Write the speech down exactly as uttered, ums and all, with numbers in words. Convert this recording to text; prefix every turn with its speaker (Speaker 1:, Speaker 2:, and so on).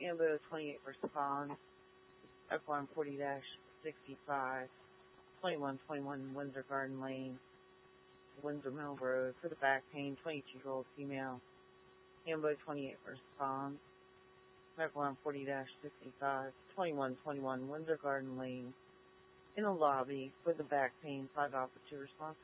Speaker 1: Ambo twenty-eight responds. F one forty sixty-five. twenty-one twenty-one Windsor Garden Lane, Windsor Mill Road. For the back pain, twenty-two-year-old female. Ambo twenty-eight responds. F one forty sixty-five. twenty-one twenty-one Windsor Garden Lane. In the lobby for the back pain, five officer response.